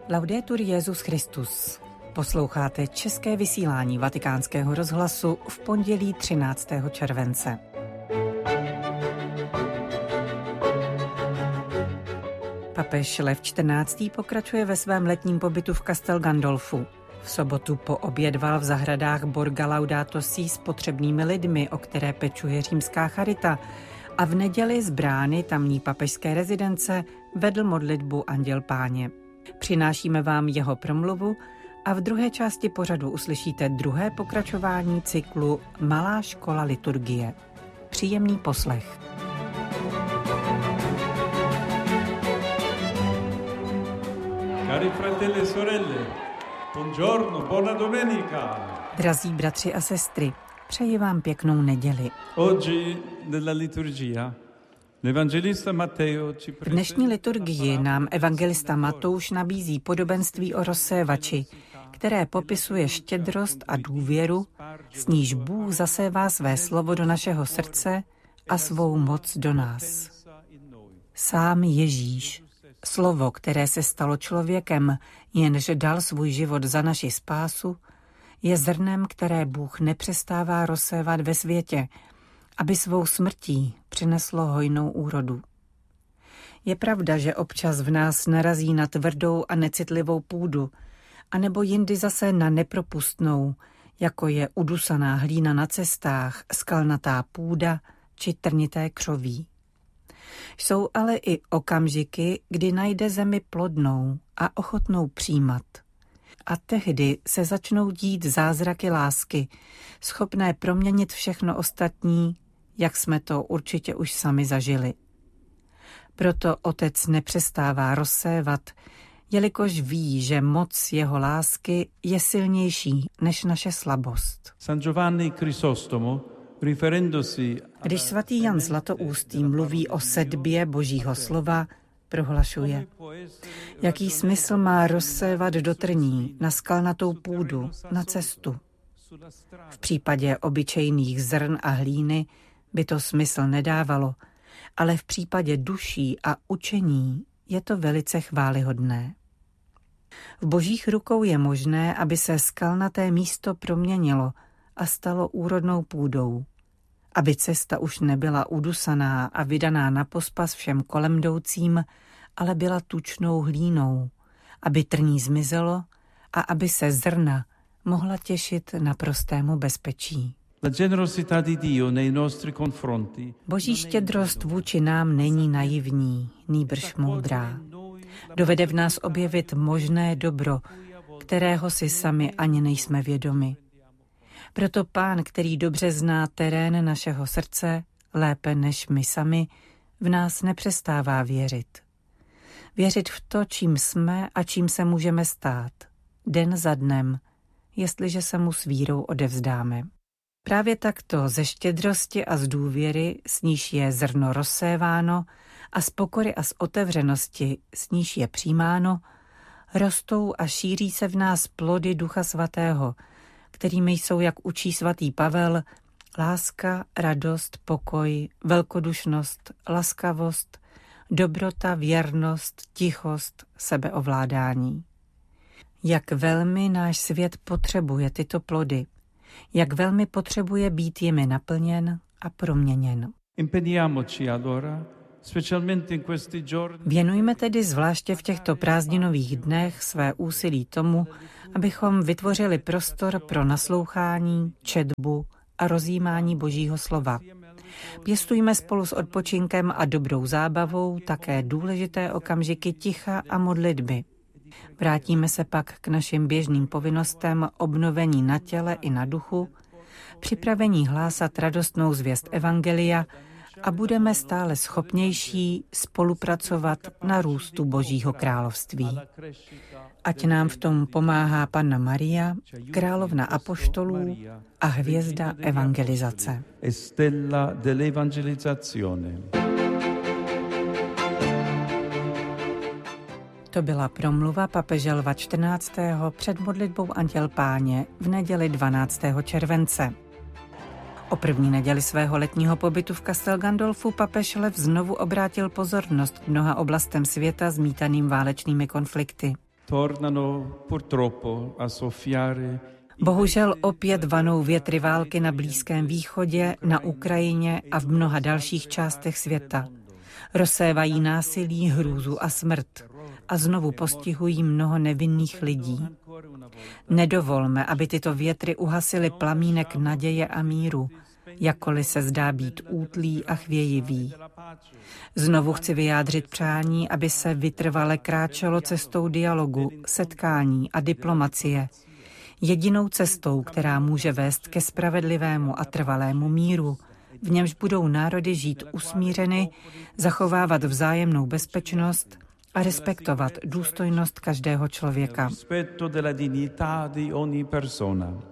Laudetur Jesus Christus. Posloucháte české vysílání Vatikánského rozhlasu v pondělí 13. července. Papež Lev XIV. Pokračuje ve svém letním pobytu v Castel Gandolfu. V sobotu poobědval v zahradách Borga Laudato Si s potřebnými lidmi, o které pečuje římská charita, a v neděli z brány tamní papežské rezidence vedl modlitbu Anděl Páně. Přinášíme vám jeho promluvu a v druhé části pořadu uslyšíte druhé pokračování cyklu Malá škola liturgie. Příjemný poslech. Cari fratelli e sorelle, buongiorno, buona domenica. Drazí bratři a sestry, přeji vám pěknou neděli. Oggi nella liturgia l'evangelista Matteo ci V dnešní liturgii nám evangelista Matouš nabízí podobenství o rozsévači, které popisuje štědrost a důvěru, s níž Bůh zasévá své slovo do našeho srdce a svou moc do nás. Sám Ježíš, slovo, které se stalo člověkem, jenž dal svůj život za naši spásu, je zrnem, které Bůh nepřestává rozsévat ve světě, aby svou smrtí přineslo hojnou úrodu. Je pravda, že občas v nás narazí na tvrdou a necitlivou půdu, anebo jindy zase na nepropustnou, jako je udusaná hlína na cestách, skalnatá půda či trnité křoví. Jsou ale i okamžiky, kdy najde zemi plodnou a ochotnou přijímat. A tehdy se začnou dít zázraky lásky, schopné proměnit všechno ostatní, jak jsme to určitě už sami zažili. Proto Otec nepřestává rozsévat, jelikož ví, že moc jeho lásky je silnější než naše slabost. San Giovanni Crisostomo, riferendosi. Když svatý Jan Zlatoústý mluví o sedbě Božího slova, prohlašuje: jaký smysl má rozsévat do trní, na skalnatou půdu, na cestu? V případě obyčejných zrn a hlíny by to smysl nedávalo, ale v případě duší a učení je to velice chvályhodné. V Božích rukou je možné, aby se skalnaté místo proměnilo a stalo úrodnou půdou, aby cesta už nebyla udusaná a vydaná na pospas všem kolem jdoucím, ale byla tučnou hlínou, aby trní zmizelo a aby se zrna mohla těšit naprostému bezpečí. Boží štědrost vůči nám není naivní, nýbrž moudrá. Dovede v nás objevit možné dobro, kterého si sami ani nejsme vědomi. Proto Pán, který dobře zná terén našeho srdce, lépe než my sami, v nás nepřestává věřit. Věřit v to, čím jsme a čím se můžeme stát, den za dnem, jestliže se mu s vírou odevzdáme. Právě takto ze štědrosti a z důvěry, s níž je zrno rozséváno, a z pokory a z otevřenosti, s níž je přijímáno, rostou a šíří se v nás plody Ducha Svatého, kterými jsou, jak učí svatý Pavel, láska, radost, pokoj, velkodušnost, laskavost, dobrota, věrnost, tichost, sebeovládání. Jak velmi náš svět potřebuje tyto plody, jak velmi potřebuje být jimi naplněn a proměněn. Věnujme tedy zvláště v těchto prázdninových dnech své úsilí tomu, abychom vytvořili prostor pro naslouchání, četbu a rozjímání Božího slova. Pěstujme spolu s odpočinkem a dobrou zábavou také důležité okamžiky ticha a modlitby. Vrátíme se pak k našim běžným povinnostem obnovení na těle i na duchu, připravení hlásat radostnou zvěst evangelia a budeme stále schopnější spolupracovat na růstu Božího království. Ať nám v tom pomáhá Panna Maria, královna apoštolů a hvězda evangelizace. To byla promluva papeže Lva XIV. Před modlitbou Anděl Páně v neděli 12. července. O první neděli svého letního pobytu v Castel Gandolfu papež Lev znovu obrátil pozornost k mnoha oblastem světa zmítaným válečnými konflikty. tornano purtroppo a soffiare. Bohužel opět vanou větry války na Blízkém východě, na Ukrajině a v mnoha dalších částech světa. Rozsévají násilí, hrůzu a smrt a znovu postihují mnoho nevinných lidí. Nedovolme, aby tyto větry uhasily plamínek naděje a míru, jakkoliv se zdá být útlý a chvějivý. Znovu chci vyjádřit přání, aby se vytrvale kráčelo cestou dialogu, setkání a diplomacie, jedinou cestou, která může vést ke spravedlivému a trvalému míru, v němž budou národy žít usmířeny, zachovávat vzájemnou bezpečnost a respektovat důstojnost každého člověka.